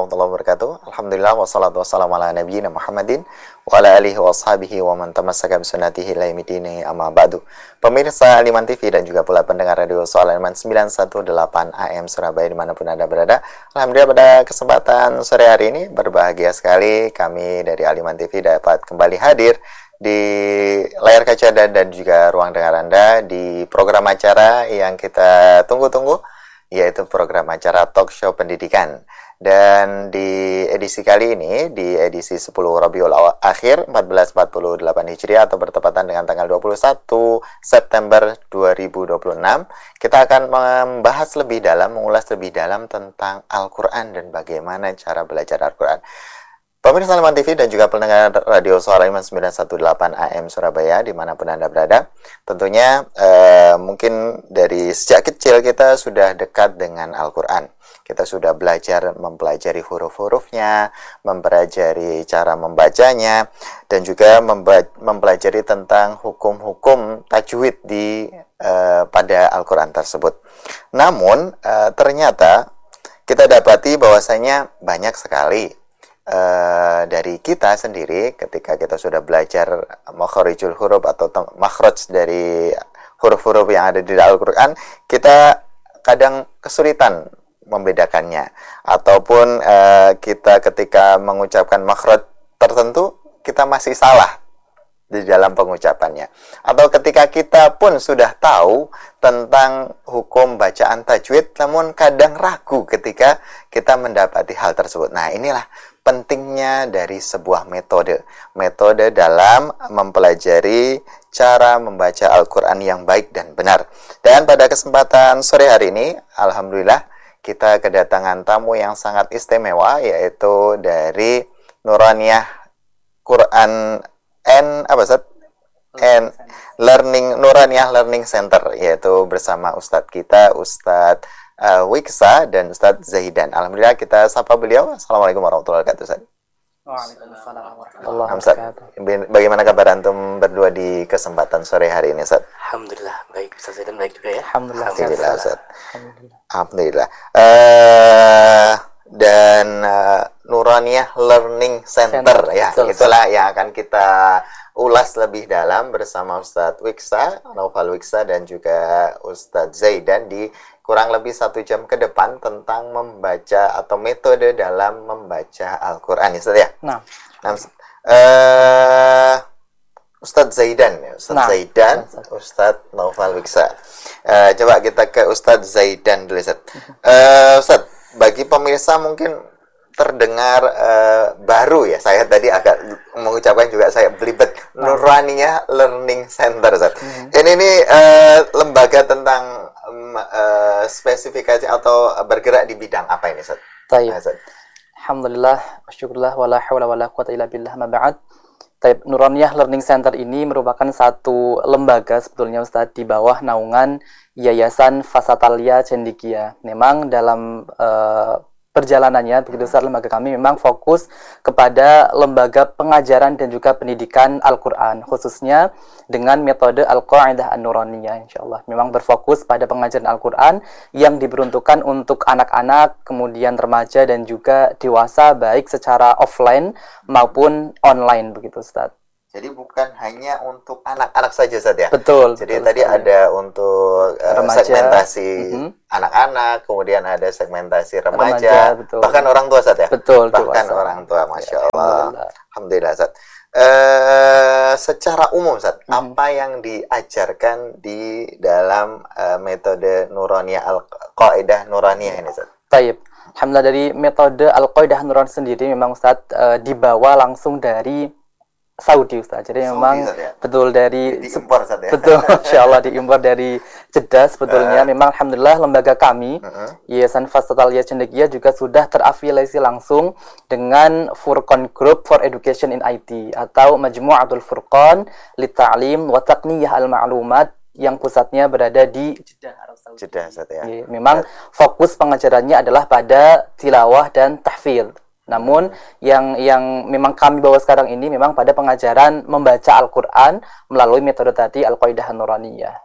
warahmatullahi wabarakatuh. Alhamdulillah wassalatu wassalamu ala nabiyyina Muhammadin wa ala alihi wa ashabihi wa man tamassaka bi sunnatihi ila yaumil amma ba'du. Pemirsa Aliman TV dan juga pula pendengar radio Suara Aliman 918 AM Surabaya dimanapun Anda berada. Alhamdulillah pada kesempatan sore hari ini berbahagia sekali kami dari Aliman TV dapat kembali hadir di layar kaca dan juga ruang dengar Anda di program acara yang kita tunggu-tunggu, yaitu program acara Talk Show Pendidikan. Dan di edisi kali ini, di edisi 10 Rabiul Akhir 1448 Hijriah atau bertepatan dengan tanggal 21 September 2026, kita akan membahas lebih dalam, mengulas lebih dalam tentang Al-Quran dan bagaimana cara belajar Al-Quran. Pemirsa Aliman TV dan juga pendengar radio Suara Aliman 918 AM Surabaya dimanapun Anda berada, tentunya mungkin dari sejak kecil kita sudah dekat dengan Al-Quran. Kita sudah belajar mempelajari huruf-hurufnya, mempelajari cara membacanya, dan juga mempelajari tentang hukum-hukum tajwid pada Al-Quran tersebut. Namun ternyata kita dapati bahwasanya banyak sekali dari kita sendiri ketika kita sudah belajar makharijul huruf atau makhraj dari huruf-huruf yang ada di Al-Quran, kita kadang kesulitan membedakannya, ataupun kita ketika mengucapkan makhraj tertentu kita masih salah di dalam pengucapannya, atau ketika kita pun sudah tahu tentang hukum bacaan tajwid namun kadang ragu ketika kita mendapati hal tersebut. Nah, inilah pentingnya dari sebuah metode dalam mempelajari cara membaca Al-Quran yang baik dan benar. Dan pada kesempatan sore hari ini, alhamdulillah kita kedatangan tamu yang sangat istimewa, yaitu dari Nuraniyah Quran and Nuraniyah Learning Center, yaitu bersama Ustadz kita, Ustadz Wiksa dan Ustadz Zaidan. Alhamdulillah kita sapa beliau. Assalamualaikum warahmatullahi wabarakatuh, Ustadz. Waalaikumsalam warahmatullahi wabarakatuh. Bagaimana kabar antum berdua di kesempatan sore hari ini, Ustadz? Alhamdulillah baik, Ustadz Zaidan baik juga ya. Alhamdulillah, Ustadz. Alhamdulillah. Dan Nuraniyah Learning Center ya, itulah yang akan kita ulas lebih dalam bersama Ustadz Wiksa, Naufal Wiksa, dan juga Ustadz Zaidan di kurang lebih 1 jam ke depan tentang membaca atau metode dalam membaca Al-Quran, Ustadz ya. Nah, Ustadz Zaidan ya, Zaidan, Ustadz Naufal Wiksa. Coba kita ke Ustadz Zaidan dulu, Ustadz. Ustadz, bagi pemirsa mungkin terdengar baru ya, saya tadi agak mengucapkan juga saya belibet. Nuraniyah Learning Center, Ustaz. Ini lembaga tentang spesifikasi atau bergerak di bidang apa ini, Ustaz? Baik. Alhamdulillah, syukurlah, wala haula wala quwata illa billah, ma ba'd. Taib, Nuraniyah Learning Center ini merupakan satu lembaga sebetulnya, Ustaz, di bawah naungan Yayasan Fasatalia Cendekia. Memang dalam perjalanannya, begitu Ustaz, lembaga kami memang fokus kepada lembaga pengajaran dan juga pendidikan Al-Quran, khususnya dengan metode Al-Qaidah An-Nuraniyah, insyaallah. Memang berfokus pada pengajaran Al-Quran yang diperuntukkan untuk anak-anak, kemudian remaja dan juga dewasa, baik secara offline maupun online, begitu Ustaz. Jadi bukan hanya untuk anak-anak saja, Ustaz ya? Betul. Jadi tadi ada untuk segmentasi anak-anak, kemudian ada segmentasi remaja, bahkan orang tua, Ustaz ya? Betul. Bahkan orang tua, Masya Allah. Alhamdulillah, Ustaz. Secara umum, Ustaz, apa yang diajarkan di dalam metode Nuraniyah Al-Qaidah Nuraniyah ini, Ustaz? Baik. Alhamdulillah, dari metode Al-Qaidah Nuraniyah sendiri memang, Ustaz, dibawa langsung dari Saudi, Ustaz. Jadi memang ya? Betul dari diimpor, Ustaz ya? Betul, insyaallah diimpor dari Jeddah sebetulnya. Memang alhamdulillah lembaga kami Yayasan Fasatalia Cendekia juga sudah terafiliasi langsung dengan Furqan Group for Education in IT atau Majmu'atul Furqan Litta'lim wa Taqniyah Al-Ma'lumat yang pusatnya berada di Jeddah, Arab Saudi. Jeddah, Ustaz ya. Memang fokus pengajarannya adalah pada tilawah dan tahfidz. Namun yang memang kami bawa sekarang ini memang pada pengajaran membaca Al-Quran melalui metode tadi Al-Qaidah An-Nuraniyah.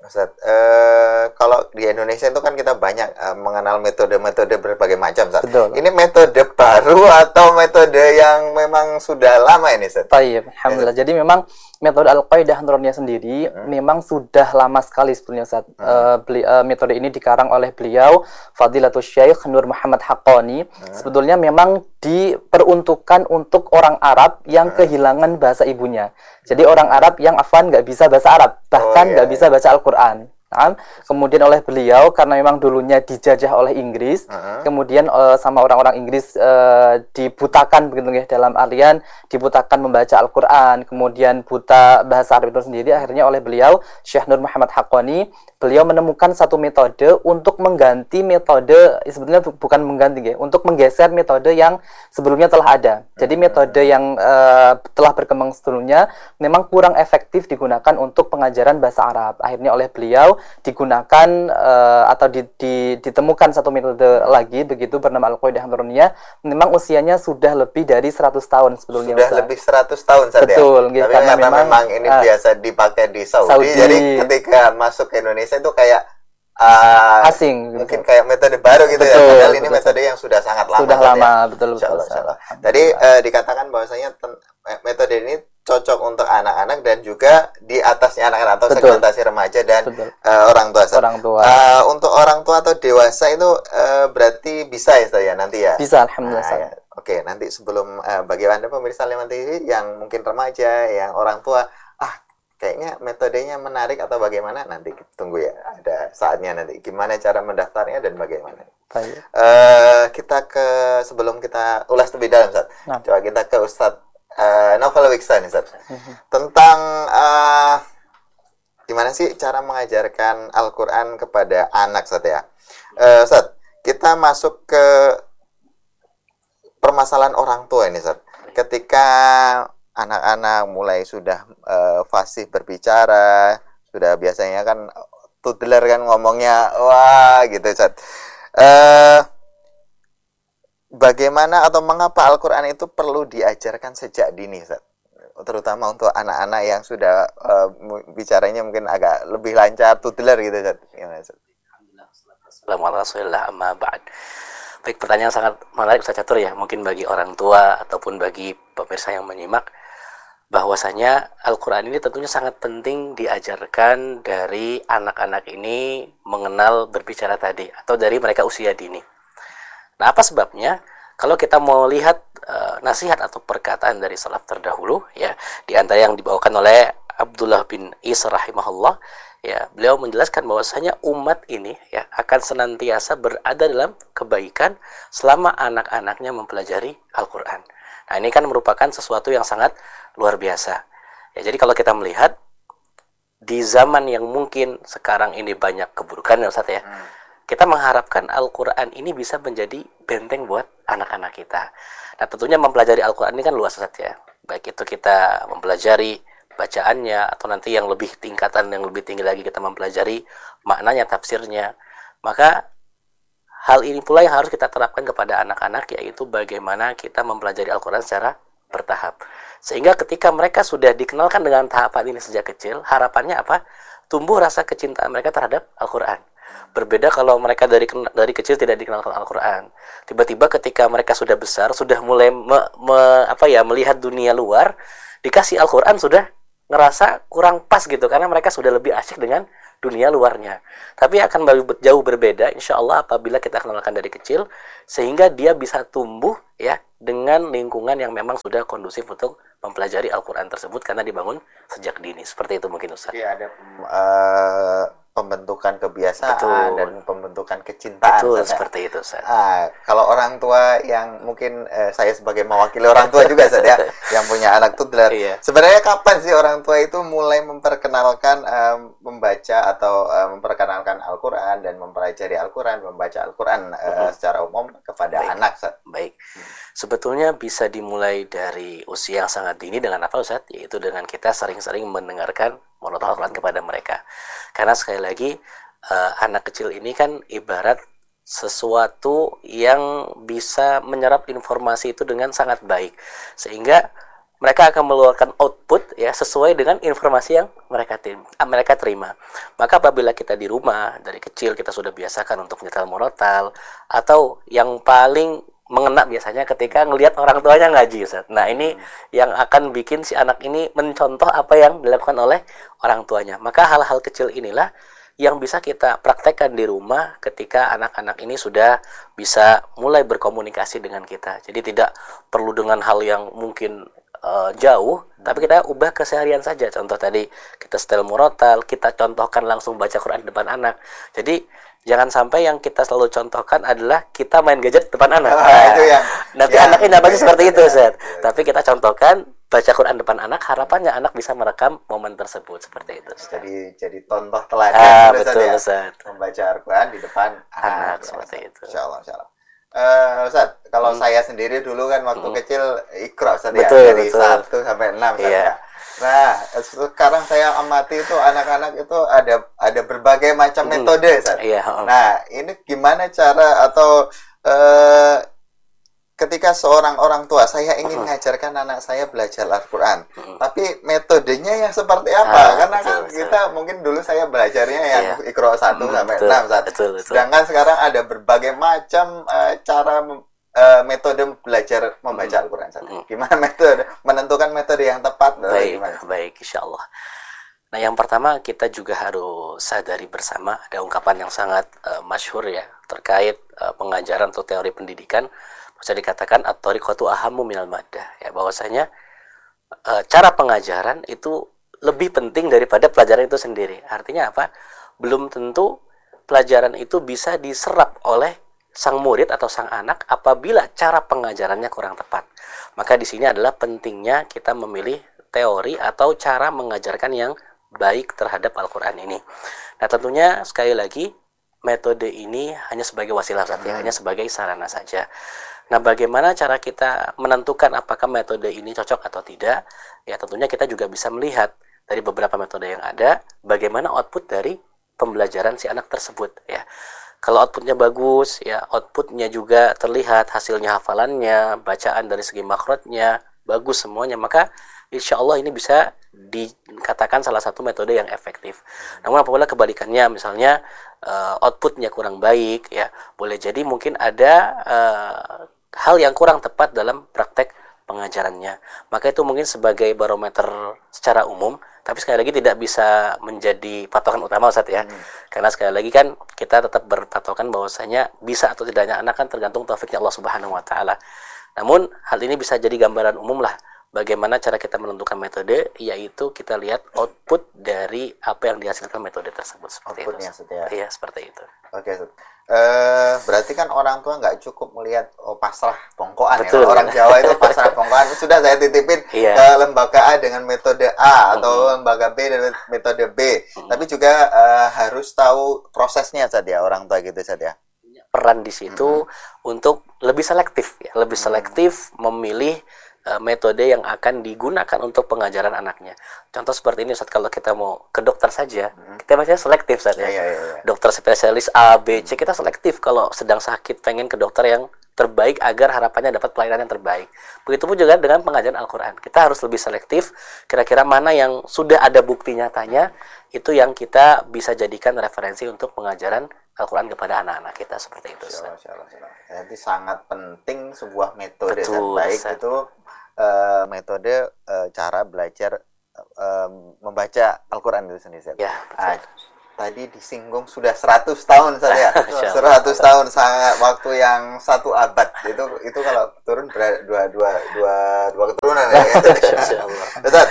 Ustaz, kalau di Indonesia itu kan kita banyak mengenal metode-metode berbagai macam, Ustaz. Betul. Ini metode baru atau metode yang memang sudah lama ini, Ustaz? Baik, alhamdulillah. Jadi memang metode Al-Qaidah Nuraniah sendiri memang sudah lama sekali sebetulnya, Ustaz. Metode ini dikarang oleh beliau Fadilatul Syekh Nur Muhammad Haqqani. Sebetulnya memang diperuntukkan untuk orang Arab yang kehilangan bahasa ibunya. Jadi orang Arab yang nggak bisa bahasa Arab, bahkan nggak bisa baca Al-Quran. Nah, kemudian oleh beliau karena memang dulunya dijajah oleh Inggris, kemudian sama orang-orang Inggris dibutakan begitu ya, dalam artian dibutakan membaca Al-Quran, kemudian buta bahasa Arab itu sendiri. Akhirnya oleh beliau Syekh Nur Muhammad Haqqani, beliau menemukan satu metode untuk mengganti metode, sebetulnya bukan mengganti ya, untuk menggeser metode yang sebelumnya telah ada. Jadi metode yang telah berkembang sebelumnya memang kurang efektif digunakan untuk pengajaran bahasa Arab. Akhirnya oleh beliau digunakan atau ditemukan satu metode lagi begitu bernama Al-Qaidah Nuraniah. Memang usianya sudah lebih dari 100 tahun sebelumnya. Sudah lebih 100 tahun saja. Betul, ya? Tapi karena memang ini biasa dipakai di Saudi. Jadi ketika masuk ke Indonesia itu kayak asing mungkin kayak metode baru gitu. Betul, ya. Padahal ini metode yang sudah sangat lama. Sudah lama, ya. betul. Insya Allah. Tadi dikatakan bahwasanya metode ini cocok untuk anak-anak dan juga di atasnya anak-anak atau segmentasi remaja dan orang tua. Untuk orang tua atau dewasa itu berarti bisa ya saya nanti ya? Bisa, alhamdulillah. Ya. Oke, nanti sebelum bagi Anda pemirsa Liman TV yang mungkin remaja, yang orang tua, kayaknya metodenya menarik atau bagaimana, nanti tunggu ya, ada saatnya nanti. Gimana cara mendaftarnya dan bagaimana? Kita sebelum kita ulas lebih dalam, Ustaz. Coba kita ke Ustaz Naufal Wiksan, Ustaz. Tentang gimana sih cara mengajarkan Al-Quran kepada anak, Ustaz ya. Ustaz, kita masuk ke permasalahan orang tua ini, Ustaz. Ketika anak-anak mulai sudah fasih berbicara, sudah biasanya kan toddler kan ngomongnya wah gitu, Ustaz. Bagaimana atau mengapa Al-Quran itu perlu diajarkan sejak dini, Ustaz? Terutama untuk anak-anak yang sudah bicaranya mungkin agak lebih lancar, toddler gitu, Ustaz. Gimana, Ustaz? Alhamdulillah, amma ba'd. Baik, pertanyaan sangat menarik Ustaz Catur ya. Mungkin bagi orang tua ataupun bagi pemirsa yang menyimak, bahwasanya Al-Quran ini tentunya sangat penting diajarkan dari anak-anak ini mengenal berbicara tadi, atau dari mereka usia dini. Nah, apa sebabnya? Kalau kita mau lihat nasihat atau perkataan dari salaf terdahulu, ya, di antara yang dibawakan oleh Abdullah bin Isa rahimahullah, ya, beliau menjelaskan bahwasanya umat ini ya akan senantiasa berada dalam kebaikan selama anak-anaknya mempelajari Al-Quran. Nah, ini kan merupakan sesuatu yang sangat luar biasa. Ya, jadi kalau kita melihat di zaman yang mungkin sekarang ini banyak keburukan ya Ustaz ya, kita mengharapkan Al-Quran ini bisa menjadi benteng buat anak-anak kita. Nah, tentunya mempelajari Al-Quran ini kan luas, Ustaz ya. Baik itu kita mempelajari bacaannya, atau nanti yang lebih tingkatan yang lebih tinggi lagi kita mempelajari maknanya, tafsirnya. Maka hal ini pula yang harus kita terapkan kepada anak-anak, yaitu bagaimana kita mempelajari Al-Quran secara bertahap. Sehingga ketika mereka sudah dikenalkan dengan tahapan ini sejak kecil, harapannya apa? Tumbuh rasa kecintaan mereka terhadap Al-Quran. Berbeda kalau mereka dari kecil tidak dikenalkan Al-Quran. Tiba-tiba ketika mereka sudah besar, sudah mulai melihat dunia luar, dikasih Al-Quran sudah ngerasa kurang pas gitu, karena mereka sudah lebih asyik dengan dunia luarnya. Tapi akan jauh berbeda insya Allah apabila kita kenalkan dari kecil, sehingga dia bisa tumbuh ya dengan lingkungan yang memang sudah kondusif untuk mempelajari Al-Quran tersebut, karena dibangun sejak dini. Seperti itu mungkin Ustaz. Iya, ada pembentukan kebiasaan dan pembentukan kecintaan. Betul, seperti itu, Ustaz. Kalau orang tua yang mungkin saya sebagai mewakili orang tua juga, Ustaz ya, yang punya anak toddler. Iya. Sebenarnya kapan sih orang tua itu mulai memperkenalkan membaca atau memperkenalkan Al-Quran dan mempelajari Al-Quran, membaca Al-Quran secara umum kepada anak, Ustaz? Baik. Sebetulnya bisa dimulai dari usia yang sangat dini dengan apa, Ustaz? Yaitu dengan kita sering-sering mendengarkan monolog Al-Quran kepada mereka. Karena sekali lagi anak kecil ini kan ibarat sesuatu yang bisa menyerap informasi itu dengan sangat baik, sehingga mereka akan mengeluarkan output ya sesuai dengan informasi yang mereka terima. Maka apabila kita di rumah dari kecil kita sudah biasakan untuk nyetel murotal, atau yang paling mengena biasanya ketika ngelihat orang tuanya ngaji, Ustaz. Nah, ini yang akan bikin si anak ini mencontoh apa yang dilakukan oleh orang tuanya. Maka hal-hal kecil inilah yang bisa kita praktekkan di rumah ketika anak-anak ini sudah bisa mulai berkomunikasi dengan kita. Jadi tidak perlu dengan hal yang mungkin jauh, tapi kita ubah keseharian saja. Contoh tadi kita setel murotal, kita contohkan langsung baca Quran di depan anak. Jadi jangan sampai yang kita selalu contohkan adalah kita main gadget di depan anak. Itu yang nanti anaknya dapat seperti itu, Ustaz. Tapi kita contohkan baca Quran depan anak, harapannya anak bisa merekam momen tersebut seperti itu, Ustaz. Jadi contoh teladan betul, Ustaz. Membaca Al-Quran di depan anak seperti itu. Insyaallah. Ustaz, kalau saya sendiri dulu kan waktu kecil Iqra, Ustaz, betul, ya, dari 1 sampai 6, Ustaz, ya. Nah, sekarang saya amati itu anak-anak itu ada berbagai macam metode, Ustaz. Nah, ini gimana cara atau ketika seorang orang tua saya ingin mengajarkan anak saya belajar Al-Quran, tapi metodenya yang seperti apa? Karena kan kita mungkin dulu saya belajarnya yang Iqra 1 sampai 6, sedangkan sekarang ada berbagai macam cara metode belajar membaca Al-Quran. Gimana menentukan metode yang tepat? Baik, insyaallah. Nah, yang pertama kita juga harus sadari bersama ada ungkapan yang sangat masyhur ya terkait pengajaran atau teori pendidikan. Bisa dikatakan at-thariqatu ahammu minal maddah, ya, bahwasanya cara pengajaran itu lebih penting daripada pelajaran itu sendiri. Artinya apa? Belum tentu pelajaran itu bisa diserap oleh sang murid atau sang anak apabila cara pengajarannya kurang tepat. Maka di sini adalah pentingnya kita memilih teori atau cara mengajarkan yang baik terhadap Al-Quran ini. Nah, tentunya sekali lagi metode ini hanya sebagai wasilah saja, hanya sebagai sarana saja. Nah, bagaimana cara kita menentukan apakah metode ini cocok atau tidak? Ya, tentunya kita juga bisa melihat dari beberapa metode yang ada, bagaimana output dari pembelajaran si anak tersebut. Ya, kalau outputnya bagus, ya outputnya juga terlihat hasilnya hafalannya, bacaan dari segi makrotnya bagus semuanya, maka insya Allah ini bisa dikatakan salah satu metode yang efektif. Namun apabila kebalikannya, misalnya outputnya kurang baik, ya boleh jadi mungkin ada hal yang kurang tepat dalam praktek pengajarannya. Maka itu mungkin sebagai barometer secara umum, tapi sekali lagi tidak bisa menjadi patokan utama, Ustaz, ya. Karena sekali lagi kan kita tetap berpatokan bahwasanya bisa atau tidaknya anak kan tergantung taufiknya Allah Subhanahu wa taala. Namun hal ini bisa jadi gambaran umum lah bagaimana cara kita menentukan metode, yaitu kita lihat output dari apa yang dihasilkan metode tersebut. Seperti outputnya, itu. Iya, seperti itu. Oke, berarti kan orang tua nggak cukup melihat pasrah bongkoan. Betul, ya. Orang Jawa itu pasrah bongkoan. Sudah saya titipin ke lembaga A dengan metode A atau lembaga B dengan metode B. Tapi juga harus tahu prosesnya saja orang tua gitu saja. Peran di situ untuk lebih selektif, ya, lebih selektif memilih metode yang akan digunakan untuk pengajaran anaknya. Contoh seperti ini, Ustaz, kalau kita mau ke dokter saja, kita masih selektif, Ustaz, ya. Dokter spesialis A, B, C, kita selektif kalau sedang sakit pengen ke dokter yang terbaik agar harapannya dapat pelayanan yang terbaik. Begitupun juga dengan pengajaran Al-Quran. Kita harus lebih selektif, kira-kira mana yang sudah ada bukti nyatanya, itu yang kita bisa jadikan referensi untuk pengajaran Al-Quran kepada anak-anak kita, seperti itu. Jadi sangat penting sebuah metode terbaik itu metode cara belajar membaca Al-Quran itu sendiri. Ya, tadi disinggung sudah 100 tahun saja. 100 tahun, sangat waktu yang 1 abad. Itu kalau turun dua keturunan ya. Betul.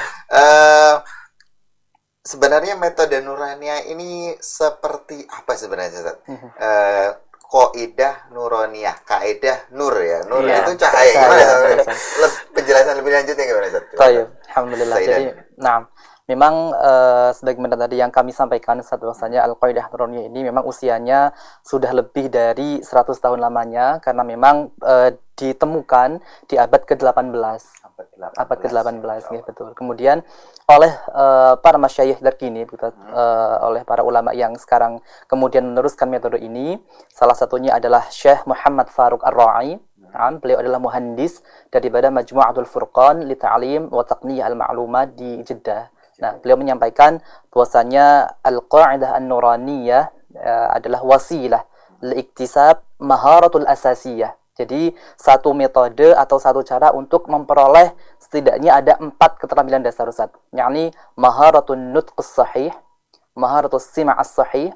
Sebenarnya metode Nuraniyah ini seperti apa sebenarnya, Ustaz? Kaidah Nuraniyah, kaidah nur ya. Nur itu cahaya. Gimana? Penjelasan lebih lanjutnya gimana, Ustaz? Baik, alhamdulillah. Jadi, memang sebagaimana tadi yang kami sampaikan, bahwasanya Al-Qaidah Nuraniyah ini memang usianya sudah lebih dari 100 tahun lamanya, karena memang ditemukan di abad ke-18. Abad ke-18, ya, betul. Kemudian oleh para masyayikh terkini, oleh para ulama yang sekarang kemudian meneruskan metode ini, salah satunya adalah Syekh Muhammad Faruq Ar-Ra'i. Beliau adalah muhandis daripada Majmu'atul Furqan li Ta'lim wa Taqniyah al-Ma'lumat di Jeddah. Nah, beliau menyampaikan bahwasanya al-qa'idah an-nuraniyah adalah wasilah liiktisab maharatul asasiyah. Jadi satu metode atau satu cara untuk memperoleh setidaknya ada 4 keterampilan dasar Ustaz. Yakni maharatun nutqus sahih, maharatus sima'as sahih,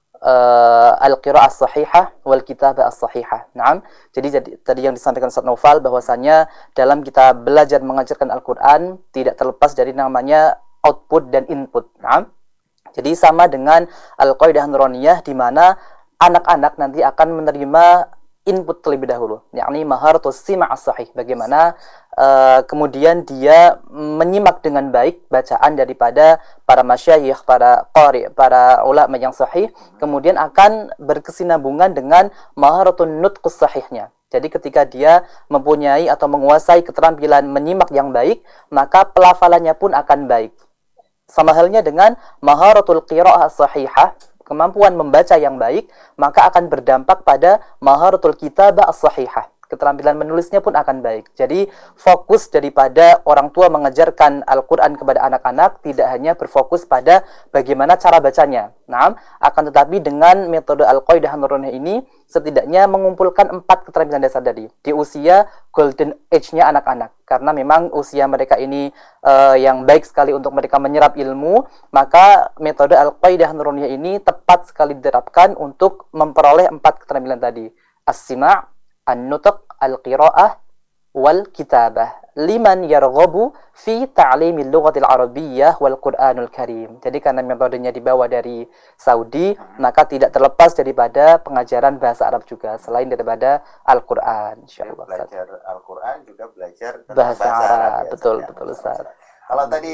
al-qira'ah as-sahihah wal kitabah as-sahihah. Naam. Jadi tadi yang disampaikan Ustaz Naufal bahwasanya dalam kita belajar mengajarkan Al-Qur'an tidak terlepas dari namanya output dan input. Naam. Jadi sama dengan al-qaidah nuraniyah di mana anak-anak nanti akan menerima input terlebih dahulu, yakni maharatus sima' as-sahih, bagaimana kemudian dia menyimak dengan baik bacaan daripada para masyayikh, para qari, para ulama yang sahih, kemudian akan berkesinambungan dengan maharatun nutqus sahihnya. Jadi ketika dia mempunyai atau menguasai keterampilan menyimak yang baik, maka pelafalannya pun akan baik. Sama halnya dengan maharatul qira'ah as-sahihah, kemampuan membaca yang baik, maka akan berdampak pada maharatul kitabah as-sahihah. Keterampilan menulisnya pun akan baik. Jadi fokus daripada orang tua mengajarkan Al-Quran kepada anak-anak tidak hanya berfokus pada bagaimana cara bacanya. Nah, akan tetapi dengan metode Al-Qaidah An-Nuraniyah ini setidaknya mengumpulkan 4 keterampilan dasar tadi di usia golden age-nya anak-anak. Karena memang usia mereka ini yang baik sekali untuk mereka menyerap ilmu, maka metode Al-Qaidah An-Nuraniyah ini tepat sekali diterapkan untuk memperoleh 4 keterampilan tadi. As-sima', an-nutq, al-qira'ah, wal kitabah. Liman yarghabu fi ta'limil lughatil arabiyyah wal Qur'anul Karim. Jadi karena metodenya dibawa dari Saudi, maka tidak terlepas daripada pengajaran bahasa Arab juga selain daripada Al-Qur'an. Insyaallah. Belajar Al-Qur'an juga belajar bahasa Arab. Ya, betul, ya, betul Ustaz. Kalau tadi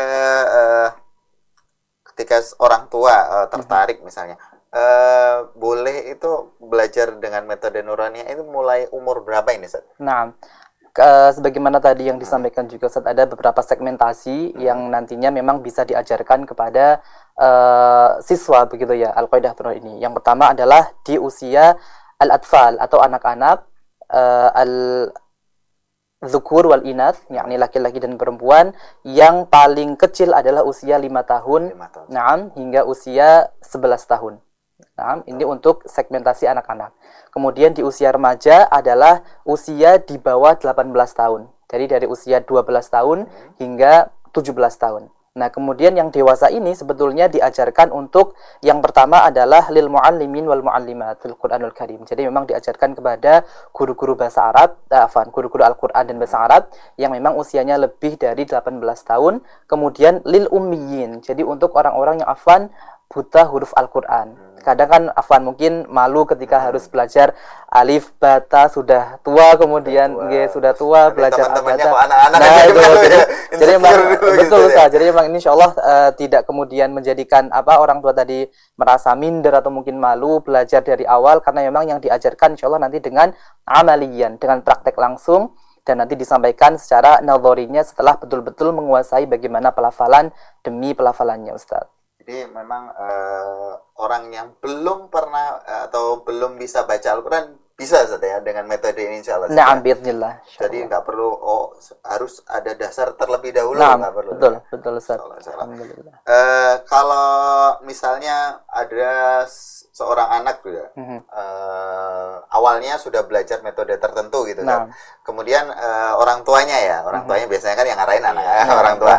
ketika orang tua tertarik misalnya, boleh itu belajar dengan metode Nuraniyah itu mulai umur berapa ini, Ustaz? Nah, sebagaimana tadi yang disampaikan juga Ustaz, ada beberapa segmentasi yang nantinya memang bisa diajarkan kepada siswa begitu ya, Al-Qaidah ini. Yang pertama adalah di usia al-atfal atau anak-anak, al-dzukur wal inath, yakni laki-laki dan perempuan, yang paling kecil adalah usia 5 tahun, 5 tahun. Naam, hingga usia 11 tahun. Nah, ini untuk segmentasi anak-anak. Kemudian di usia remaja adalah usia di bawah 18 tahun. Jadi dari usia 12 tahun hingga 17 tahun. Nah, kemudian yang dewasa ini sebetulnya diajarkan untuk yang pertama adalah lil muallimin wal muallimat fil Qur'anul Karim. Jadi memang diajarkan kepada guru-guru bahasa Arab, guru-guru Al-Qur'an dan bahasa Arab yang memang usianya lebih dari 18 tahun. Kemudian lil ummiyin. Jadi untuk orang-orang yang buta huruf Al-Quran. Kadang kan Afwan mungkin malu ketika harus belajar alif, bata, sudah tua, kemudian sudah tua belajar teman-temannya al-bata. anak-anak Nah, itu, ya. jadi memang betul gitu, Ustaz. Jadi memang ini insyaallah tidak kemudian menjadikan orang tua tadi merasa minder atau mungkin malu belajar dari awal, karena memang yang diajarkan insyaallah nanti dengan amalian, dengan praktek langsung, dan nanti disampaikan secara nadharinya setelah betul-betul menguasai bagaimana pelafalan demi pelafalannya Ustaz. Jadi memang orang yang belum pernah atau belum bisa baca Al-Quran bisa Ustaz ya dengan metode ini insyaallah. Na'am biidznillah. Jadi nggak perlu harus ada dasar terlebih dahulu, Na'am, nggak perlu. Betul Ustaz. Alhamdulillah. Kalau misalnya ada seorang anak tuh ya, awalnya sudah belajar metode tertentu gitu kan. Kemudian orang tuanya biasanya kan yang ngarahin anak orang tua.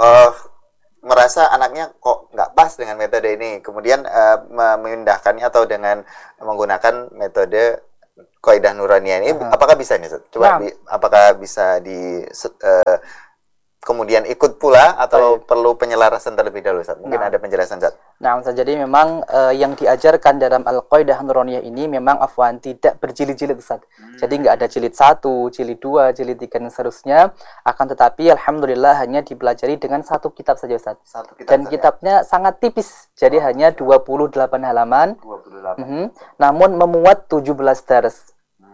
Merasa anaknya kok nggak pas dengan metode ini, kemudian memindahkannya atau dengan menggunakan metode Qaidah Nuraniyah ini, apakah bisa nih? Coba apakah bisa kemudian ikut pula atau perlu penyelarasan terlebih dahulu, Ustaz? Mungkin ada penjelasan, Ustaz. Nah, jadi memang yang diajarkan dalam Al-Qaidah Nuraniyah ini memang Afwan tidak berjilid-jilid, Ustaz. Jadi nggak ada jilid 1, jilid 2, jilid 3 dan seterusnya. Akan tetapi alhamdulillah hanya dipelajari dengan satu kitab saja, Ustaz. Dan kitabnya sangat tipis. Jadi hanya 28 halaman. 28. Namun memuat 17 dars.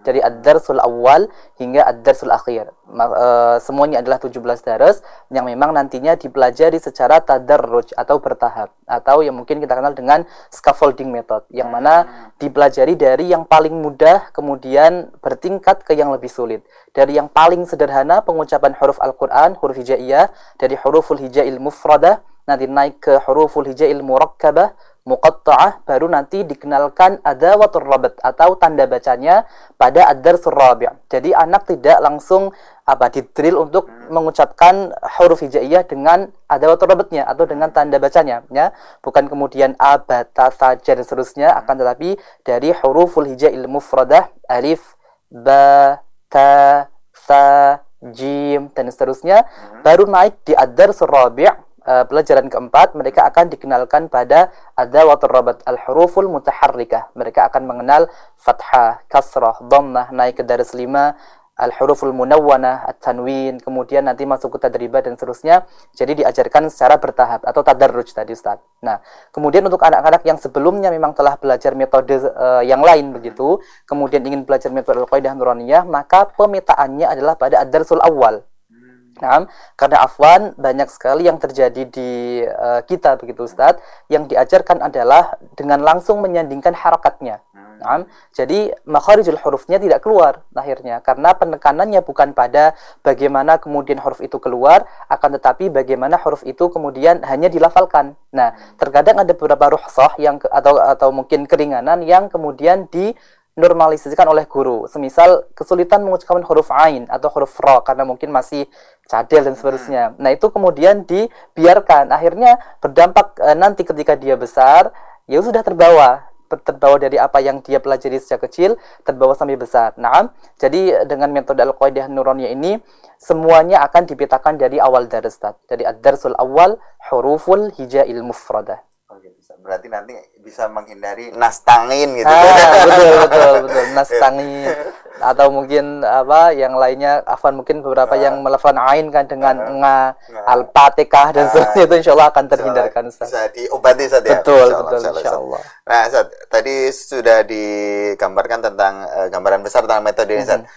Jadi ad-darsul awal hingga ad-darsul akhir. Semuanya adalah 17 dars yang memang nantinya dipelajari secara tadarruj atau bertahap, atau yang mungkin kita kenal dengan scaffolding method, yang mana dipelajari dari yang paling mudah kemudian bertingkat ke yang lebih sulit. Dari yang paling sederhana pengucapan huruf Al-Qur'an, huruf hijaiyah, dari huruful hijail mufradah nanti naik ke huruful hijail murakkabah, muqatta'ah, baru nanti dikenalkan adawatur rabat atau tanda bacanya pada ad-darsul rabi'. Jadi anak tidak langsung didrill untuk mengucapkan huruf hijaiyah dengan adawatur rabatnya atau dengan tanda bacanya, ya. Bukan kemudian a, ba, ta, sa, ja dan seterusnya, akan tetapi dari huruful hijail mufradah, alif, ba, ta, sa, jim dan seterusnya, baru naik di ad-darsul rabi'. Pelajaran keempat, mereka akan dikenalkan pada adawatur rabat al-huruful mutaharrikah. Mereka akan mengenal fathah, kasrah, dhammah, naik ke dars 5, al-huruful munawwanah, at-tanwin, kemudian nanti masuk ke tadribah dan seterusnya. Jadi diajarkan secara bertahap atau tadarruj tadi, Ustaz. Nah, kemudian untuk anak-anak yang sebelumnya memang telah belajar metode yang lain begitu, kemudian ingin belajar metode al-qaidah nuraniyah, maka pemetaannya adalah pada ad-darsul awal. Nah, karena afwan banyak sekali yang terjadi di kita begitu Ustadz, yang diajarkan adalah dengan langsung menyandingkan harakatnya. Nah, jadi makharijul hurufnya tidak keluar akhirnya, karena penekanannya bukan pada bagaimana kemudian huruf itu keluar, akan tetapi bagaimana huruf itu kemudian hanya dilafalkan. Nah, terkadang ada beberapa rukhsah yang atau mungkin keringanan yang kemudian normalisasikan oleh guru. Semisal kesulitan mengucapkan huruf ain atau huruf ra karena mungkin masih cadel dan seterusnya. Nah, itu kemudian dibiarkan. Akhirnya berdampak nanti ketika dia besar, ya sudah terbawa dari apa yang dia pelajari sejak kecil, terbawa sampai besar. Nah, jadi dengan metode al-qaidah nuraniyah ini semuanya akan dipetakan dari awal dars. Jadi ad-darsul awal huruful hijail mufradah. Berarti nanti bisa menghindari nastangin gitu. Betul. Nastangin atau mungkin yang lainnya, mungkin beberapa yang melafalkan ain kan dengan al-fatihah dan seterusnya, itu insyaallah akan terhindarkan, Ustaz. Bisa diobati, Ustaz, ya. Betul, insyaallah. Nah, Ustaz, tadi sudah digambarkan tentang gambaran besar tentang metode ini, Ustaz.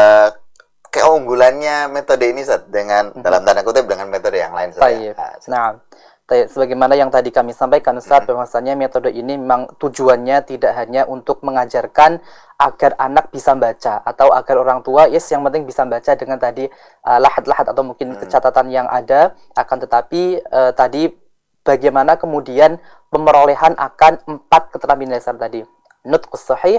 Keunggulannya metode ini, Ustaz, dengan dalam tanda kutip dengan metode yang lain, Ustaz. Nah, sebagaimana yang tadi kami sampaikan, Ustaz, bahwasanya metode ini memang tujuannya tidak hanya untuk mengajarkan agar anak bisa baca atau agar orang tua yang penting bisa baca dengan tadi lahat-lahat atau mungkin catatan yang ada, akan tetapi tadi bagaimana kemudian pemerolehan akan 4 keterampilan dasar tadi. Nutqus sahih,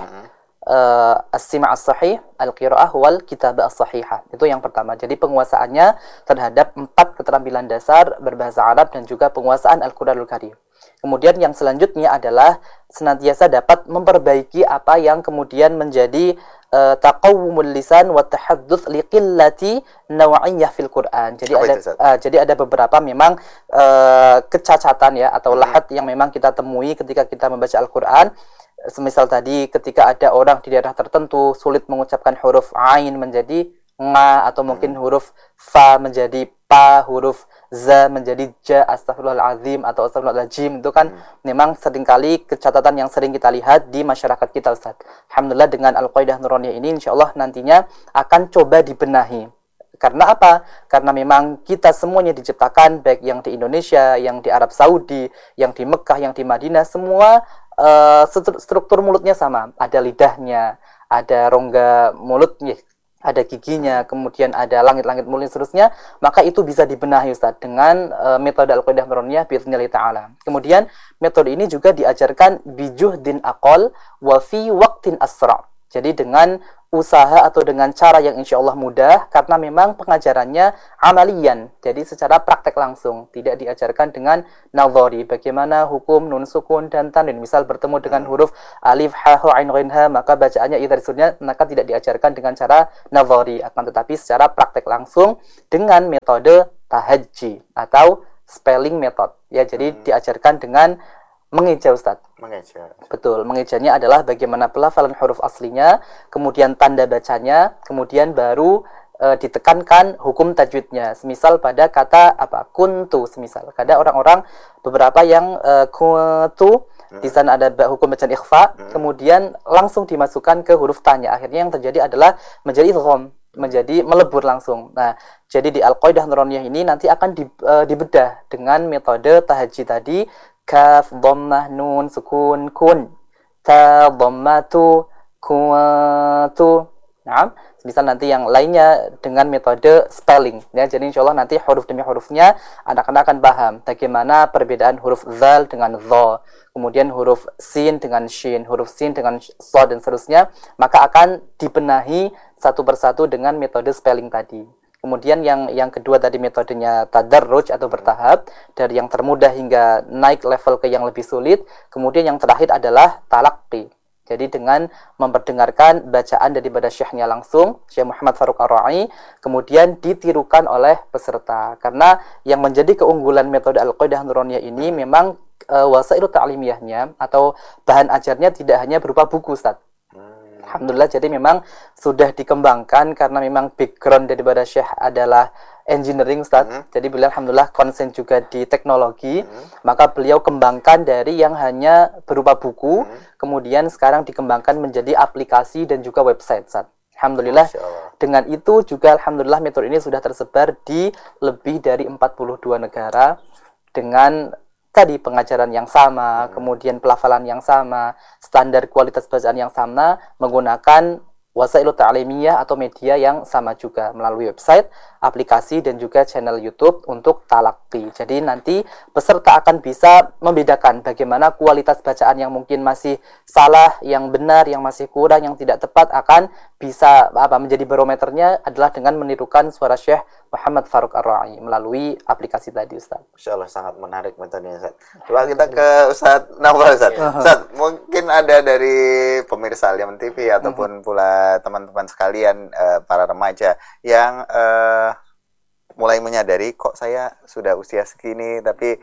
as-sima' as-sahih, al-qira'ah wal kitabah as-sahihah. Itu yang pertama. Jadi penguasaannya terhadap 4 keterampilan dasar berbahasa Arab dan juga penguasaan Al-Qur'anul Karim. Kemudian yang selanjutnya adalah senantiasa dapat memperbaiki apa yang kemudian menjadi taqawwumul lisan wa tahadduts liqillati naw'iyyah fil Qur'an. Jadi ada beberapa memang kecacatan ya atau lahat yang memang kita temui ketika kita membaca Al-Qur'an. Semisal tadi ketika ada orang di daerah tertentu sulit mengucapkan huruf ain menjadi nga, atau mungkin huruf fa menjadi pa, huruf za menjadi ja, astagfirullahalazim atau astagfirullahaladzim, itu kan memang seringkali kecatatan yang sering kita lihat di masyarakat kita, Ustaz. Alhamdulillah dengan al-qaidah nuraniyah ini insyaallah nantinya akan coba dibenahi. Karena apa? Karena memang kita semuanya diciptakan, baik yang di Indonesia, yang di Arab Saudi, yang di Mekah, yang di Madinah, semua struktur mulutnya sama. Ada lidahnya, ada rongga mulutnya, ada giginya, kemudian ada langit-langit mulut seterusnya. Maka itu bisa dibenahi, Ustaz, dengan metode al-qaidah nuraniyah bi'idznillah ta'ala. Kemudian metode ini juga diajarkan bijuhdin aqal wa fi waqtin asra'. Jadi dengan usaha atau dengan cara yang insya Allah mudah, karena memang pengajarannya amalian, jadi secara praktek langsung, tidak diajarkan dengan nazari, bagaimana hukum nun sukun dan tanwin. Misal bertemu dengan huruf alif ha ha ain ghain ha, maka bacaannya idhar sunnya, maka tidak diajarkan dengan cara nazari, akan tetapi secara praktek langsung dengan metode tahajji atau spelling method. Ya, jadi diajarkan dengan mengeja, Ustaz. Mengeja. Betul, mengejanya adalah bagaimana pelafalan huruf aslinya, kemudian tanda bacanya, kemudian baru ditekankan hukum tajwidnya. Semisal pada kata kuntu, semisal. Ada orang-orang beberapa yang kuntu Di sana ada hukum bacaan ikhfa, kemudian langsung dimasukkan ke huruf tanya. Akhirnya yang terjadi adalah menjadi idgham, menjadi melebur langsung. Nah, jadi di Al-Qaidah Nuraniyah ini nanti akan dibedah dengan metode tahajji tadi, kaf, dhammah, nun, sukun, kun, ta, dhammatu, kuntu. Nah, misal nanti yang lainnya dengan metode spelling ya. Jadi insya Allah nanti huruf demi hurufnya anak-anak akan paham bagaimana perbedaan huruf zal dengan dha, kemudian huruf sin dengan shin, huruf sin dengan shad dan seterusnya, maka akan dibenahi satu persatu dengan metode spelling tadi. Kemudian yang kedua tadi metodenya tadarruj atau bertahap, dari yang termudah hingga naik level ke yang lebih sulit. Kemudian yang terakhir adalah talaqqi. Jadi dengan memperdengarkan bacaan daripada syekhnya langsung, Syekh Muhammad Faruq Ar-Ra'i, kemudian ditirukan oleh peserta. Karena yang menjadi keunggulan metode Al-Qaidah Nuraniyah ini memang wasailu ta'limiyahnya atau bahan ajarnya tidak hanya berupa buku, Ustaz. Alhamdulillah, jadi memang sudah dikembangkan karena memang background daripada Syekh adalah engineering, Ustaz. Jadi beliau alhamdulillah konsen juga di teknologi, maka beliau kembangkan dari yang hanya berupa buku, kemudian sekarang dikembangkan menjadi aplikasi dan juga website, Ustaz. Alhamdulillah, dengan itu juga alhamdulillah metode ini sudah tersebar di lebih dari 42 negara dengan tadi pengajaran yang sama, kemudian pelafalan yang sama, standar kualitas bacaan yang sama, menggunakan wasailu ta'limiyah atau media yang sama juga melalui website, aplikasi dan juga channel YouTube untuk talaqqi. Jadi nanti peserta akan bisa membedakan bagaimana kualitas bacaan yang mungkin masih salah, yang benar, yang masih kurang, yang tidak tepat akan bisa menjadi barometernya adalah dengan menirukan suara Syekh Muhammad Faruq Ar-Ra'i melalui aplikasi tadi, Ustaz. Masya Allah, sangat menarik metodenya, Ustaz. Coba kita ke Ustaz Naufal, Ustaz. Ustaz, mungkin ada dari pemirsa Al-Yaman TV ataupun pula teman-teman sekalian, para remaja yang mulai menyadari kok saya sudah usia segini tapi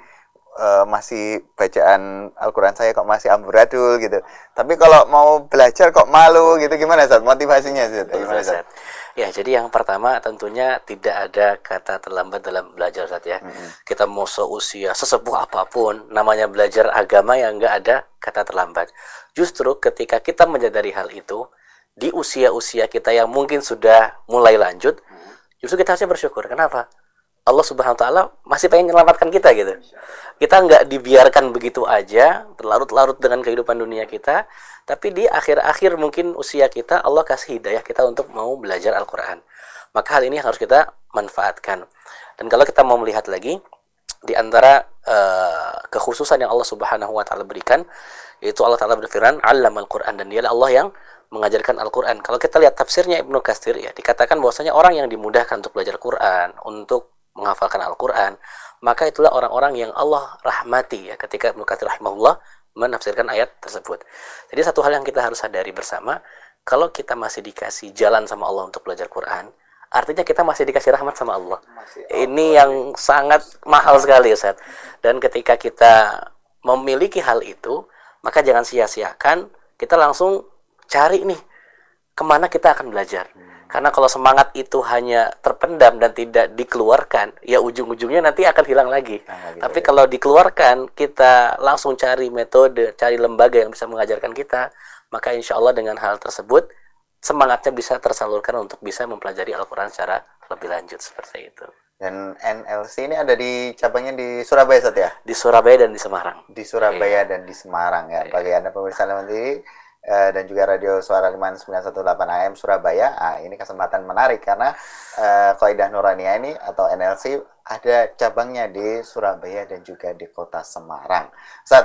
masih bacaan Al-Quran saya kok masih amburadul gitu. Tapi kalau mau belajar kok malu gitu, gimana Ustaz? Motivasinya Ustaz? Gimana Ustaz? Ya, jadi yang pertama tentunya tidak ada kata terlambat dalam belajar, Ustaz ya. Kita mau seusia sesepuh apapun, namanya belajar agama yang enggak ada kata terlambat. Justru ketika kita menyadari hal itu, di usia-usia kita yang mungkin sudah mulai lanjut, justru kita harusnya bersyukur. Kenapa? Allah Subhanahu wa taala masih pengen menyelamatkan kita gitu. Kita nggak dibiarkan begitu aja berlarut-larut dengan kehidupan dunia kita, tapi di akhir-akhir mungkin usia kita Allah kasih hidayah kita untuk mau belajar Al-Qur'an. Maka hal ini harus kita manfaatkan. Dan kalau kita mau melihat lagi di antara kekhususan yang Allah Subhanahu wa taala berikan, yaitu Allah taala berfirman, "'Allamal Qur'an", dan dialah Allah yang mengajarkan Al-Qur'an. Kalau kita lihat tafsirnya Ibnu Katsir ya, dikatakan bahwasanya orang yang dimudahkan untuk belajar Quran, untuk menghafalkan Al-Quran, maka itulah orang-orang yang Allah rahmati ya, ketika Ibnu Katsir rahimahullah menafsirkan ayat tersebut. Jadi satu hal yang kita harus sadari bersama, kalau kita masih dikasih jalan sama Allah untuk belajar Quran, artinya kita masih dikasih rahmat sama Allah. Ini yang sangat mahal sekali, Ustaz. Dan ketika kita memiliki hal itu, maka jangan sia-siakan, kita langsung cari nih kemana kita akan belajar. Karena kalau semangat itu hanya terpendam dan tidak dikeluarkan, ya ujung-ujungnya nanti akan hilang lagi. Tapi kalau dikeluarkan, kita langsung cari metode, cari lembaga yang bisa mengajarkan kita, maka insya Allah dengan hal tersebut, semangatnya bisa tersalurkan untuk bisa mempelajari Al-Quran secara lebih lanjut, seperti itu. Dan NLC ini ada di cabangnya di Surabaya, Ustaz ya? Di Surabaya dan di Semarang. Di Surabaya dan di Semarang ya. Bagi Anda pemirsa Al-Yaman TV, dan juga Radio Suara Liman 918 AM Surabaya. Ini kesempatan menarik karena Qaidah Nuraniyah ini atau NLC ada cabangnya di Surabaya dan juga di kota Semarang. Ustaz,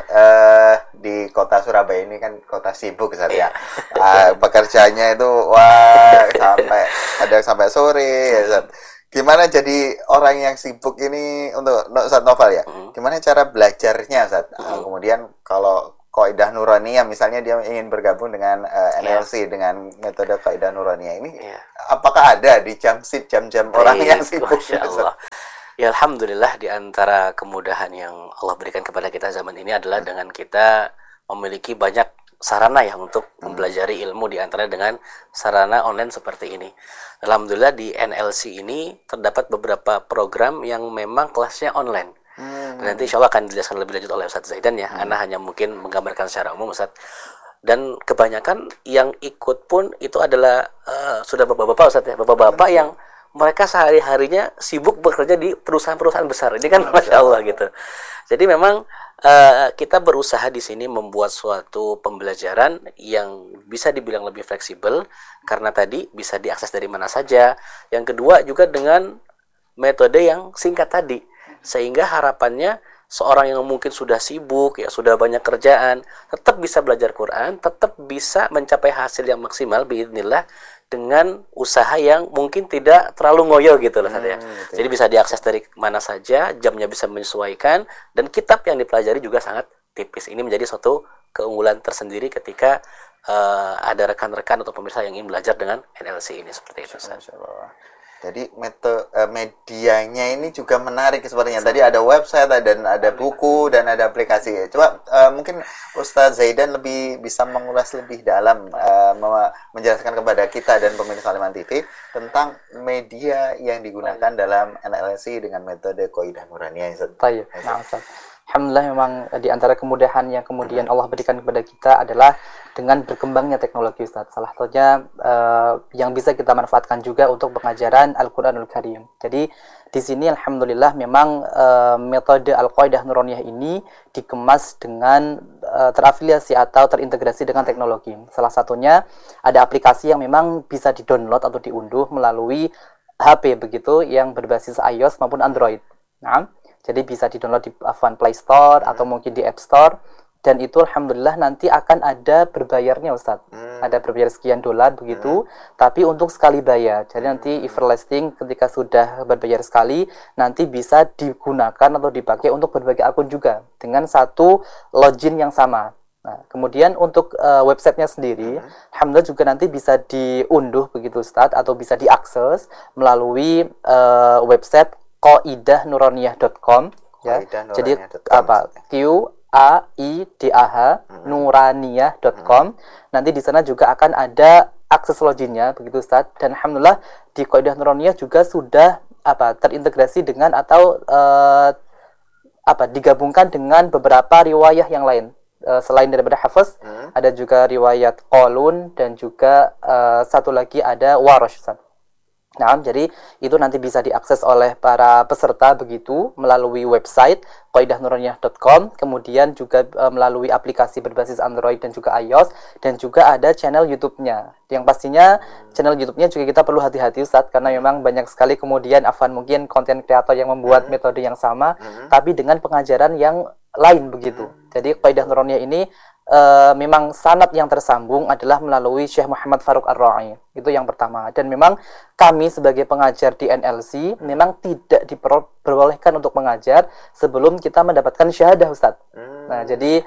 di kota Surabaya ini kan kota sibuk, Ustaz ya. Pekerjaannya itu sampai sore ya, Ustaz. Gimana jadi orang yang sibuk ini untuk Ustaz Naufal ya? Gimana cara belajarnya, Ustaz? Kemudian kalau Qaidah Nuraniyah misalnya dia ingin bergabung dengan NLC dengan metode Qaidah Nuraniyah ini, apakah ada di jam-jam orang yang sibuk? Allah. Ya alhamdulillah, di antara kemudahan yang Allah berikan kepada kita zaman ini adalah dengan kita memiliki banyak sarana ya untuk mempelajari ilmu, di antara dengan sarana online seperti ini. Alhamdulillah di NLC ini terdapat beberapa program yang memang kelasnya online. Dan nanti insya Allah akan dijelaskan lebih lanjut oleh Ustadz Zaidan ya. Ana hanya mungkin menggambarkan secara umum Ustadz. Dan kebanyakan yang ikut pun itu adalah sudah bapak-bapak Ustadz ya, bapak-bapak yang mereka sehari-harinya sibuk bekerja di perusahaan-perusahaan besar. Ini kan Masya Allah gitu. Jadi memang kita berusaha di sini membuat suatu pembelajaran yang bisa dibilang lebih fleksibel karena tadi bisa diakses dari mana saja. Yang kedua juga dengan metode yang singkat tadi, sehingga harapannya seorang yang mungkin sudah sibuk ya, sudah banyak kerjaan, tetap bisa belajar Quran, tetap bisa mencapai hasil yang maksimal biidznillah dengan usaha yang mungkin tidak terlalu ngoyo gitu loh ya. Jadi bisa diakses dari mana saja, jamnya bisa menyesuaikan, dan kitab yang dipelajari juga sangat tipis. Ini menjadi suatu keunggulan tersendiri ketika ada rekan-rekan atau pemirsa yang ingin belajar dengan NLC ini seperti itu. Jadi medianya ini juga menarik sepertinya. Tadi ada website dan ada buku dan ada aplikasi. Coba mungkin Ustadz Zaidan lebih bisa mengulas lebih dalam, menjelaskan kepada kita dan pemirsa Aliman TV tentang media yang digunakan dalam NLC dengan metode Qaidah Nuraniyah. Baik, nah, Ustaz. Alhamdulillah memang di antara kemudahan yang kemudian Allah berikan kepada kita adalah dengan berkembangnya teknologi Ustaz. Salah satunya yang bisa kita manfaatkan juga untuk pengajaran Al-Qur'anul Karim. Jadi di sini alhamdulillah memang metode Al-Qaidah Nuraniyah ini dikemas dengan terafiliasi atau terintegrasi dengan teknologi. Salah satunya ada aplikasi yang memang bisa di-download atau diunduh melalui HP begitu yang berbasis iOS maupun Android. Nah, jadi bisa di-download di Play Store atau mungkin di App Store. Dan itu alhamdulillah nanti akan ada berbayarnya Ustaz. Ada berbayar sekian dolar begitu. Tapi untuk sekali bayar. Jadi nanti everlasting ketika sudah berbayar sekali, nanti bisa digunakan atau dipakai untuk berbagai akun juga. Dengan satu login yang sama. Nah, kemudian untuk websitenya sendiri, alhamdulillah juga nanti bisa diunduh begitu Ustaz. Atau bisa diakses melalui website qaidahnuraniah.com ya. Jadi apa? QAIDAH nuraniyah.com. Nanti di sana juga akan ada akses loginnya begitu Ustaz. Dan alhamdulillah di Qaidah Nuraniyah juga sudah terintegrasi dengan atau digabungkan dengan beberapa riwayah yang lain. Selain daripada Hafiz, ada juga riwayat Qalun dan juga satu lagi ada Warash Ustaz. Nah, jadi itu nanti bisa diakses oleh para peserta begitu melalui website qaidahnuraniah.com, kemudian juga melalui aplikasi berbasis Android dan juga iOS, dan juga ada channel YouTube-nya. Yang pastinya channel YouTube-nya juga kita perlu hati-hati Ustaz, karena memang banyak sekali kemudian mungkin konten kreator yang membuat metode yang sama tapi dengan pengajaran yang lain begitu. Jadi Qaidah Nuraniyah ini memang sanad yang tersambung adalah melalui Syekh Muhammad Faruq Ar-Ra'i. Itu yang pertama. Dan memang kami sebagai pengajar di NLC memang tidak diperbolehkan untuk mengajar sebelum kita mendapatkan syahadah Ustaz. Nah, jadi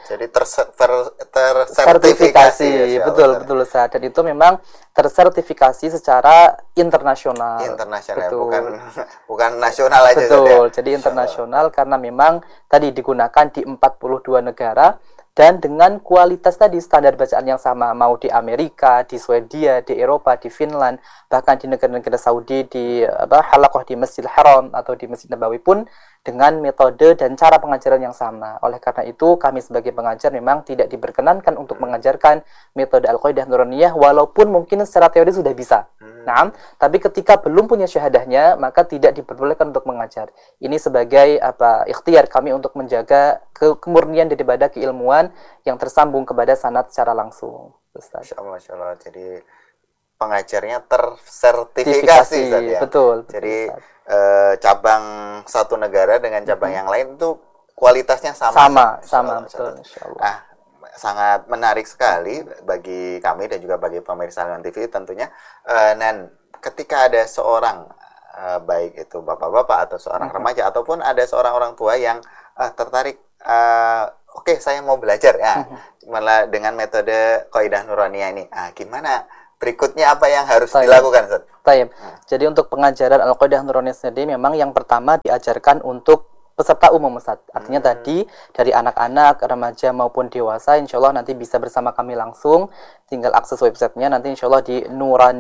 tersertifikasi ya, betul Ustaz. Dan itu memang tersertifikasi secara internasional. Betul. bukan nasional aja. Betul. Jadi internasional karena memang tadi digunakan di 42 negara. Dan dengan kualitas tadi standar bacaan yang sama, mau di Amerika, di Swedia, di Eropa, di Finland, bahkan di negara-negara Saudi, di halaqah di Masjidil Haram atau di Masjid Nabawi pun dengan metode dan cara pengajaran yang sama. Oleh karena itu, kami sebagai pengajar memang tidak diperkenankan untuk mengajarkan metode Al-Qaidah Nuraniyah, walaupun mungkin secara teori sudah bisa. Nah, tapi ketika belum punya syahadahnya, maka tidak diperbolehkan untuk mengajar. Ini sebagai ikhtiar kami untuk menjaga kemurnian daripada keilmuan yang tersambung kepada sanad secara langsung. Masya Allah. Jadi pengajarnya tersertifikasi ya. Betul. Jadi cabang satu negara dengan cabang yang lain itu kualitasnya sama. Betul. Sangat menarik sekali bagi kami dan juga bagi pemirsa Aliman TV tentunya. Dan ketika ada seorang baik itu bapak-bapak atau seorang remaja ataupun ada seorang orang tua yang tertarik, oke, saya mau belajar ya, malah dengan metode Qaidah Nuraniyah ini. Gimana berikutnya, apa yang harus dilakukan Ustaz? Jadi untuk pengajaran Al-Qaidah Nuraniyah sendiri memang yang pertama diajarkan untuk peserta umum Ustaz. Artinya tadi dari anak-anak, remaja maupun dewasa insya Allah nanti bisa bersama kami langsung. Tinggal akses websitenya nanti insya Allah di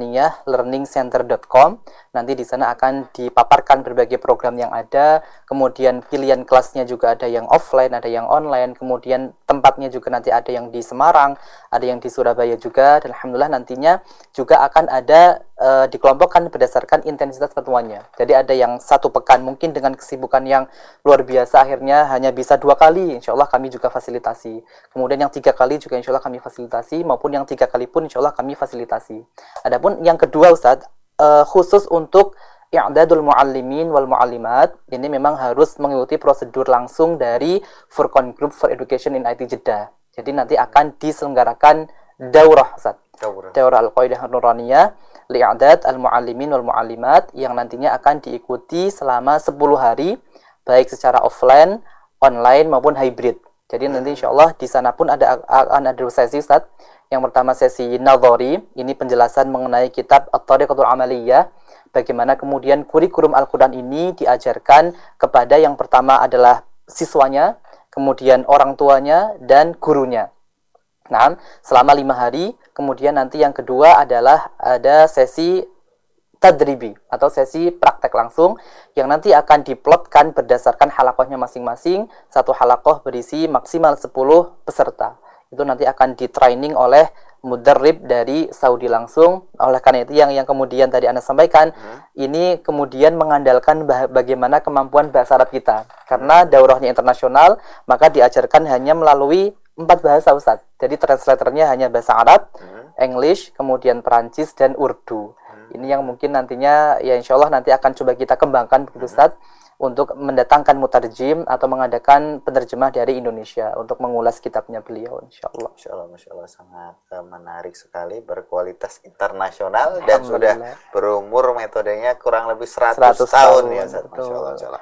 nuraniyahlearningcenter.com. Nanti di sana akan dipaparkan berbagai program yang ada, kemudian pilihan kelasnya juga ada yang offline, ada yang online, kemudian tempatnya juga nanti ada yang di Semarang, ada yang di Surabaya juga, dan alhamdulillah nantinya juga akan ada dikelompokkan berdasarkan intensitas pertemuannya. Jadi ada yang 1 pekan mungkin dengan kesibukan yang luar biasa akhirnya hanya bisa 2 kali, insya Allah kami juga fasilitasi. Kemudian yang 3 kali juga insya Allah kami fasilitasi, maupun yang 3 kali pun insya Allah kami fasilitasi. Adapun yang kedua Ustadz, khusus untuk i'dadul muallimin wal muallimat, ini memang harus mengikuti prosedur langsung dari Furqan Group for Education in IT Jeddah. Jadi nanti akan diselenggarakan daurah Ustaz. Daurah Al-Qaidah Nuraniyah li'adad al-muallimin wal muallimat yang nantinya akan diikuti selama 10 hari baik secara offline, online maupun hybrid. Jadi nanti insya Allah di sana pun akan ada sesi Ustaz. Yang pertama sesi nadhari, ini penjelasan mengenai kitab At-Tariqatul Amaliyah, bagaimana kemudian kurikulum Al-Quran ini diajarkan kepada yang pertama adalah siswanya, kemudian orang tuanya, dan gurunya. Nah, selama 5 hari, kemudian nanti yang kedua adalah ada sesi tadribi atau sesi praktek langsung yang nanti akan diplotkan berdasarkan halakohnya masing-masing. Satu halakoh berisi maksimal 10 peserta. Itu nanti akan di-training oleh mudarrib dari Saudi langsung. Oleh karena itu yang kemudian tadi Anda sampaikan, ini kemudian mengandalkan bagaimana kemampuan bahasa Arab kita. Karena daurahnya internasional, maka diajarkan hanya melalui 4 bahasa Ustaz. Jadi translatornya hanya bahasa Arab, English, kemudian Perancis, dan Urdu. Ini yang mungkin nantinya, ya insya Allah nanti akan coba kita kembangkan begitu Ustaz, untuk mendatangkan mutarjim atau mengadakan penerjemah dari Indonesia untuk mengulas kitabnya beliau, insya Allah. Masya Allah, sangat menarik sekali, berkualitas internasional dan sudah berumur metodenya kurang lebih 100 tahun ya Ustaz. Masya Allah.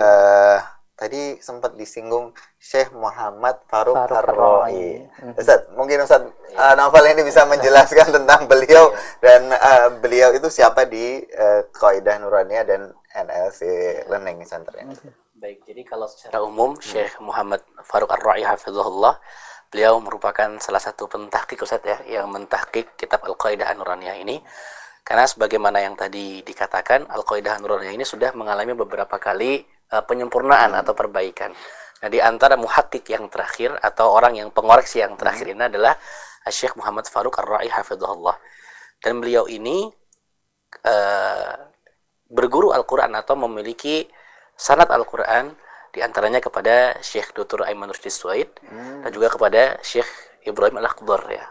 Tadi sempat disinggung Syekh Muhammad Faruk Ar-Ra'i. Ustaz, mungkin Ustaz Naufal ini bisa menjelaskan tentang beliau dan beliau itu siapa di Qaidah Nuraniyah dan NLC Learning Center ini. Baik, jadi kalau secara umum Syekh Muhammad Faruk Ar-Ra'i hafizahullah, beliau merupakan salah satu pentahqiq Ustaz ya, yang mentahqiq kitab Al-Qaidah Nuraniyah ini. Karena sebagaimana yang tadi dikatakan, Al-Qaidah Nuraniyah ini sudah mengalami beberapa kali penyempurnaan atau perbaikan. Nah, di antara muhaqqiq yang terakhir atau orang yang pengoreksi yang terakhir ini adalah Syekh Muhammad Faruk Ar-Ra'i hafizahullah. Dan beliau ini berguru Al-Quran atau memiliki sanad Al-Quran di antaranya kepada Syekh Dr. Aiman Rusdi Suwaid dan juga kepada Syekh Ibrahim Al-Akhdar ya.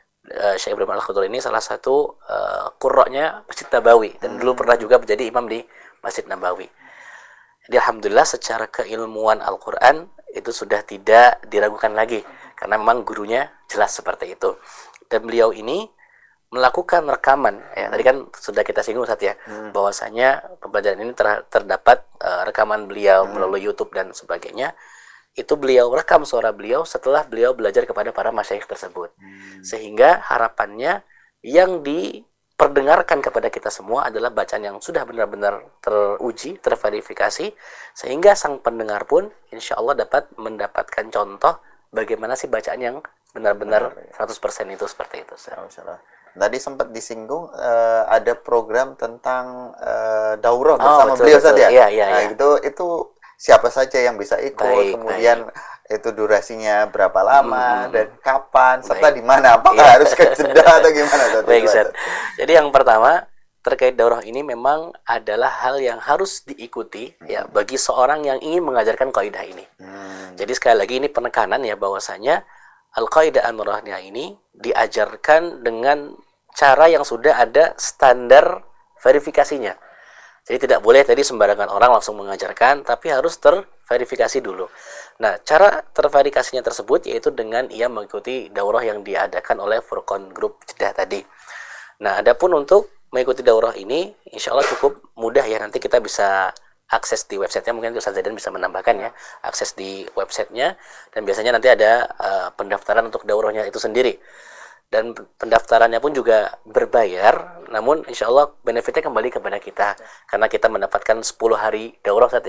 Syekh Ibrahim Al-Akhdar ini salah satu qurra'nya Masjid Nabawi dan dulu pernah juga menjadi imam di Masjid Nabawi. Jadi alhamdulillah secara keilmuan Al-Quran itu sudah tidak diragukan lagi karena memang gurunya jelas seperti itu. Dan beliau ini melakukan rekaman ya, tadi kan sudah kita singgung Ustaz ya, bahwasanya pembelajaran ini terdapat rekaman beliau melalui YouTube dan sebagainya. Itu beliau rekam suara beliau setelah beliau belajar kepada para masyayikh tersebut. Sehingga harapannya yang diperdengarkan kepada kita semua adalah bacaan yang sudah benar-benar teruji, terverifikasi, sehingga sang pendengar pun insya Allah dapat mendapatkan contoh bagaimana sih bacaan yang benar-benar 100% itu seperti itu. Tadi sempat disinggung ada program tentang daurah bersama beliau saja. Nah, itu siapa saja yang bisa ikut, kemudian itu durasinya berapa lama dan kapan serta di mana, apakah harus ke Jeddah atau gimana? Baik, Ustaz. Jadi yang pertama terkait daurah ini memang adalah hal yang harus diikuti ya bagi seorang yang ingin mengajarkan kaidah ini. Jadi sekali lagi ini penekanan ya bahwasanya Al-Qaidah An-Nuraniyah ini diajarkan dengan cara yang sudah ada standar verifikasinya. Jadi tidak boleh tadi sembarangan orang langsung mengajarkan, tapi harus terverifikasi dulu. Nah, cara terverifikasinya tersebut yaitu dengan ia mengikuti daurah yang diadakan oleh Furqan Group Jeddah tadi. Nah, adapun untuk mengikuti daurah ini, insya Allah cukup mudah ya. Nanti kita bisa akses di websitenya, mungkin Ustaz Zaidan bisa menambahkan ya, akses di websitenya, dan biasanya nanti ada pendaftaran untuk daurahnya itu sendiri. Dan pendaftarannya pun juga berbayar, namun insya Allah benefitnya kembali kepada kita karena kita mendapatkan 10 hari daurah